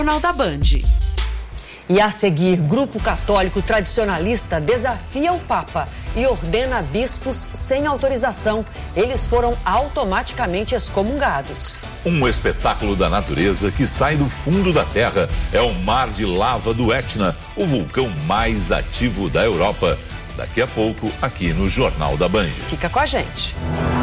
Jornal da Band. E a seguir, grupo católico tradicionalista desafia o Papa e ordena bispos sem autorização. Eles foram automaticamente excomungados. Um espetáculo da natureza que sai do fundo da terra. É o mar de lava do Etna, o vulcão mais ativo da Europa. Daqui a pouco, aqui no Jornal da Band. Fica com a gente.